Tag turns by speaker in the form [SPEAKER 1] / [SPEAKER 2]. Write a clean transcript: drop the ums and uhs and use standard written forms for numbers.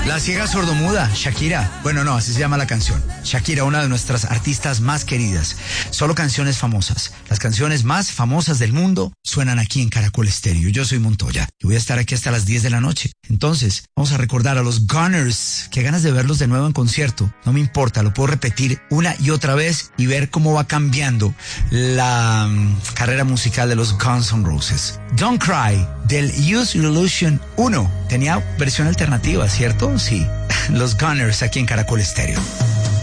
[SPEAKER 1] La ciega sordomuda, Shakira. Bueno, no, así se llama la canción. Shakira, una de nuestras artistas más queridas. Solo canciones famosas. Las canciones más famosas del mundo suenan aquí en Caracol Estéreo. Yo soy Montoya y voy a estar aquí hasta las 10 de la noche. Entonces, vamos a recordar a los Gunners. Qué ganas de verlos de nuevo en concierto. No me importa, lo puedo repetir una y otra vez y ver cómo va cambiando la carrera musical de los Guns N' Roses. Don't Cry, del Use Your Illusion 1. Tenía versión alternativa, ¿cierto? Sí. Los Gunners aquí en Caracol Estéreo.